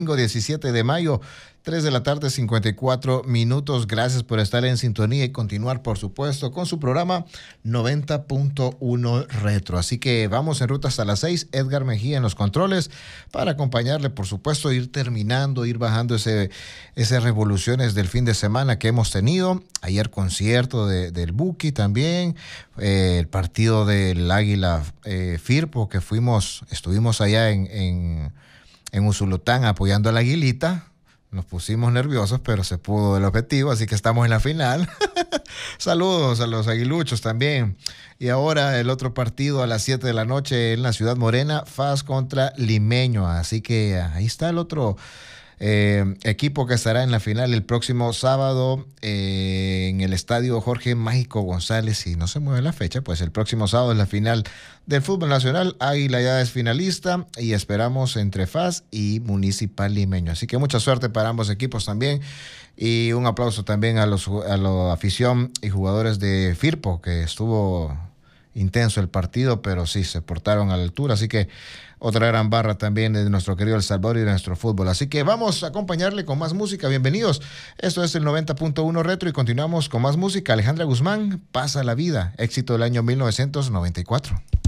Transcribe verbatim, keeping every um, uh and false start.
diecisiete de mayo, tres de la tarde, cincuenta y cuatro minutos. Gracias por estar en sintonía y continuar, por supuesto, con su programa noventa punto uno Retro. Así que vamos en ruta hasta las seis. Edgar Mejía en los controles para acompañarle, por supuesto, ir terminando, ir bajando ese, esas revoluciones del fin de semana que hemos tenido. Ayer concierto de, del Buki también, eh, el partido del Águila eh, Firpo, que fuimos, estuvimos allá en... en En Usulután apoyando a la Aguilita. Nos pusimos nerviosos, pero se pudo el objetivo, así que estamos en la final. Saludos a los aguiluchos también. Y ahora el otro partido a las siete de la noche en la Ciudad Morena, F A S contra Limeño. Así que ahí está el otro eh, equipo que estará en la final el próximo sábado eh, en el estadio Jorge Mágico González. Si no se mueve la fecha, pues el próximo sábado es la final del fútbol nacional. Águila ya es finalista y esperamos entre F A S y Municipal Limeño. Así que mucha suerte para ambos equipos también. Y un aplauso también a los a la afición y jugadores de Firpo, que estuvo intenso el partido, pero sí, se portaron a la altura. Así que otra gran barra también de nuestro querido El Salvador y de nuestro fútbol. Así que vamos a acompañarle con más música. Bienvenidos. Esto es el noventa punto uno Retro y continuamos con más música. Alejandra Guzmán, Pasa la Vida, éxito del año mil novecientos noventa y cuatro.